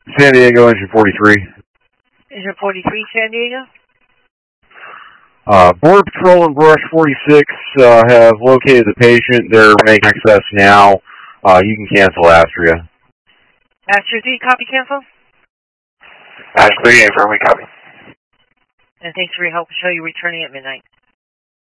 San Diego, engine 43. Engine 43, San Diego? Border Patrol and Brush 46 have located the patient. They're making access now. You can cancel Astria. Astria, do you copy cancel? Astria, affirm, we copy. And thanks for your help. Show you returning at midnight.